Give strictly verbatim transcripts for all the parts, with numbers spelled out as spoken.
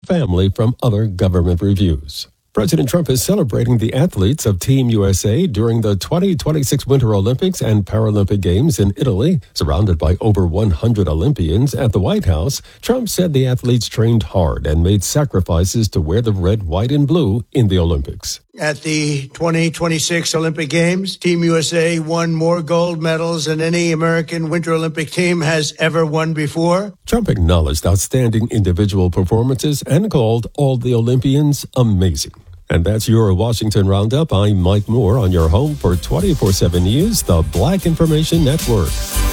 family from other government reviews. President Trump is celebrating the athletes of Team U S A during the twenty twenty-six Winter Olympics and Paralympic Games in Italy. Surrounded by over one hundred Olympians at the White House, Trump said the athletes trained hard and made sacrifices to wear the red, white, and blue in the Olympics. At the twenty twenty-six Olympic Games, Team U S A won more gold medals than any American Winter Olympic team has ever won before. Trump acknowledged outstanding individual performances and called all the Olympians amazing. And that's your Washington Roundup. I'm Mike Moore on your home for twenty-four seven News, the Black Information Network.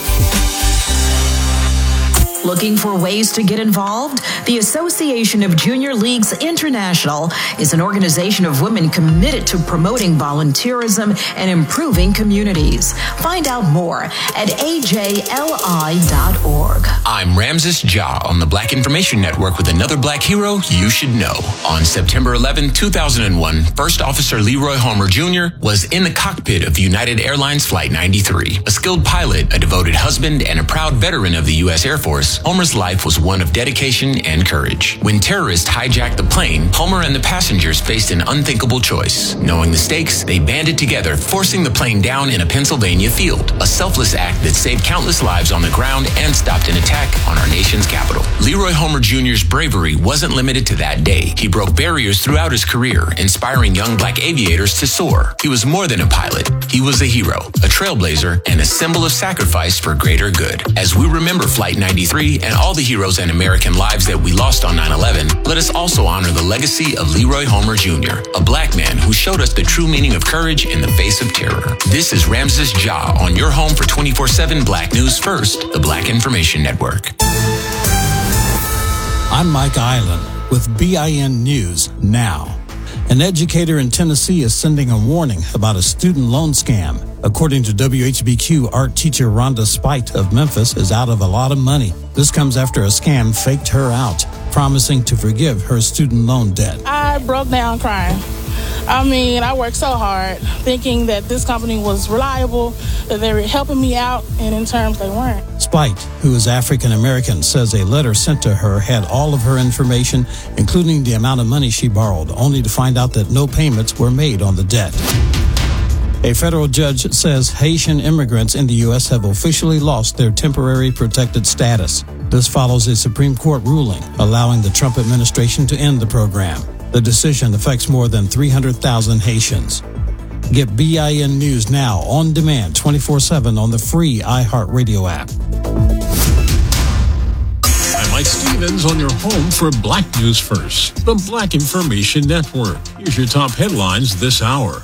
Looking for ways to get involved? The Association of Junior Leagues International is an organization of women committed to promoting volunteerism and improving communities. Find out more at A J L I dot org. I'm Ramses Ja on the Black Information Network with another black hero you should know. On September eleventh, two thousand one, First Officer Leroy Homer Junior was in the cockpit of United Airlines Flight ninety-three. A skilled pilot, a devoted husband, and a proud veteran of the U S Air Force, Homer's life was one of dedication and courage. When terrorists hijacked the plane, Homer and the passengers faced an unthinkable choice. Knowing the stakes, they banded together, forcing the plane down in a Pennsylvania field. A selfless act that saved countless lives on the ground and stopped an attack on our nation's capital. Leroy Homer Junior's bravery wasn't limited to that day. He broke barriers throughout his career, inspiring young black aviators to soar. He was more than a pilot. He was a hero, a trailblazer, and a symbol of sacrifice for greater good. As we remember Flight ninety-three and all the heroes and American lives that we lost on nine eleven, let us also honor the legacy of Leroy Homer Junior, a black man who showed us the true meaning of courage in the face of terror. This is Ramses Ja on your home for twenty-four seven Black News First, the Black Information Network. I'm Mike Island with B I N News Now. An educator in Tennessee is sending a warning about a student loan scam. According to W H B Q, art teacher Rhonda Spite of Memphis is out of a lot of money. This comes after a scam faked her out, promising to forgive her student loan debt. I broke down crying. I mean, I worked so hard thinking that this company was reliable, that they were helping me out, and in terms they weren't. Spite, who is African American, says a letter sent to her had all of her information, including the amount of money she borrowed, only to find out that no payments were made on the debt. A federal judge says Haitian immigrants in the U S have officially lost their temporary protected status. This follows a Supreme Court ruling allowing the Trump administration to end the program. The decision affects more than three hundred thousand Haitians. Get B I N News Now on demand twenty-four seven on the free iHeartRadio app. I'm Mike Stevens on your home for Black News First, the Black Information Network. Here's your top headlines this hour.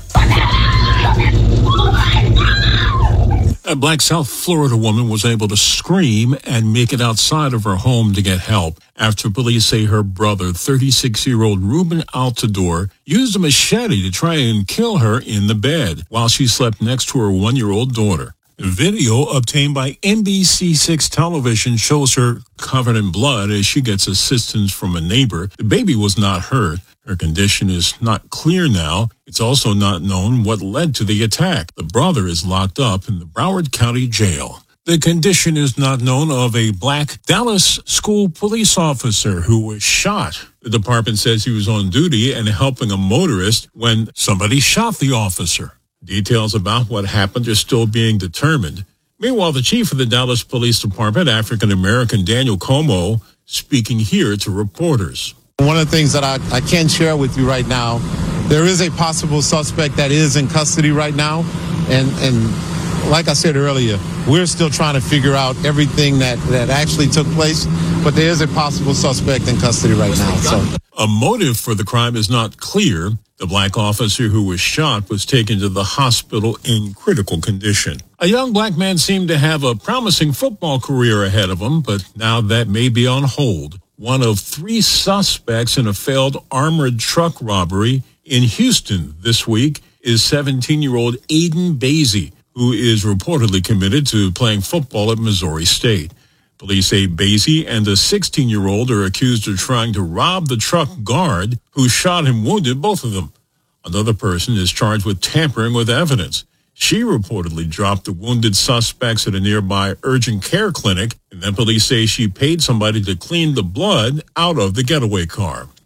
A black South Florida woman was able to scream and make it outside of her home to get help after police say her brother, thirty-six-year-old Ruben Altador, used a machete to try and kill her in the bed while she slept next to her one-year-old daughter. Video obtained by N B C six television shows her covered in blood as she gets assistance from a neighbor. The baby was not hurt. Her condition is not clear now. It's also not known what led to the attack. The brother is locked up in the Broward County Jail. The condition is not known of a black Dallas school police officer who was shot. The department says he was on duty and helping a motorist when somebody shot the officer. Details about what happened are still being determined. Meanwhile, the chief of the Dallas Police Department, African-American Daniel Como, speaking here to reporters. One of the things that I, I can share with you right now, there is a possible suspect that is in custody right now. And, and like I said earlier, we're still trying to figure out everything that, that actually took place. But there is a possible suspect in custody right now. So a motive for the crime is not clear. The black officer who was shot was taken to the hospital in critical condition. A young black man seemed to have a promising football career ahead of him, but now that may be on hold. One of three suspects in a failed armored truck robbery in Houston this week is seventeen-year-old Aiden Basie, who is reportedly committed to playing football at Missouri State. Police say Basie and a sixteen-year-old are accused of trying to rob the truck guard who shot and wounded both of them. Another person is charged with tampering with evidence. She reportedly dropped the wounded suspects at a nearby urgent care clinic, and then police say she paid somebody to clean the blood out of the getaway car.